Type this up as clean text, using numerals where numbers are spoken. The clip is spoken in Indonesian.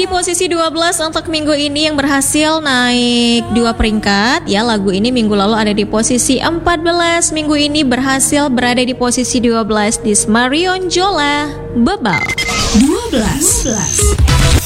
posisi 12 untuk minggu ini yang berhasil naik 2 peringkat ya. Lagu ini minggu lalu ada di posisi 14, minggu ini berhasil berada di posisi 12 di Marion Jola, Bebal 12.